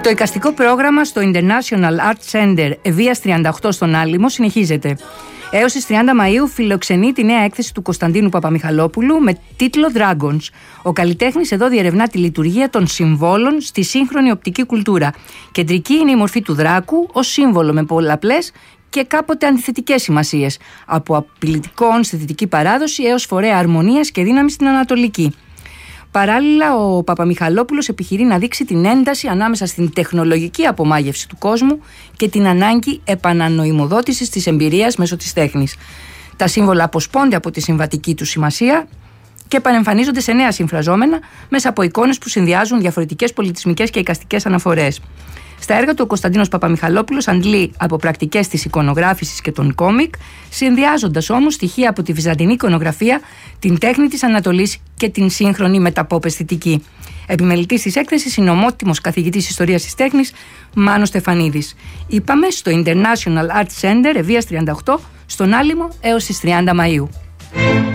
Το εικαστικό πρόγραμμα στο International Art Center Ευβοίας 38 στον Άλυμο συνεχίζεται. Έως τις 30 Μαΐου φιλοξενεί τη νέα έκθεση του Κωνσταντίνου Παπαμιχαλόπουλου με τίτλο Dragons. Ο καλλιτέχνης εδώ διερευνά τη λειτουργία των συμβόλων στη σύγχρονη οπτική κουλτούρα. Κεντρική είναι η μορφή του δράκου ως σύμβολο με πολλαπλές και κάποτε αντιθετικές σημασίες, από απειλητικών στη δυτική παράδοση έως φορέα αρμονίας και δύναμης στην ανατολική. Παράλληλα, ο Παπαμιχαλόπουλος επιχειρεί να δείξει την ένταση ανάμεσα στην τεχνολογική απομάγευση του κόσμου και την ανάγκη επανανοημοδότησης της εμπειρίας μέσω της τέχνης. Τα σύμβολα αποσπώνται από τη συμβατική του σημασία και επανεμφανίζονται σε νέα συμφραζόμενα μέσα από εικόνες που συνδυάζουν διαφορετικές πολιτισμικές και εικαστικές αναφορές. Στα έργα του ο Κωνσταντίνος Παπαμιχαλόπουλος αντλεί από πρακτικές της εικονογράφησης και των κόμικ, συνδυάζοντας όμως στοιχεία από τη βυζαντινή εικονογραφία, την τέχνη της Ανατολής και την σύγχρονη μεταπόπ αισθητική. Επιμελητής της έκθεσης είναι ο ομότιμος καθηγητής ιστορίας της τέχνης Μάνος Στεφανίδης. Είπαμε στο International Art Center Ευβοίας 38 στον Άλυμο έως τις 30 Μαΐου.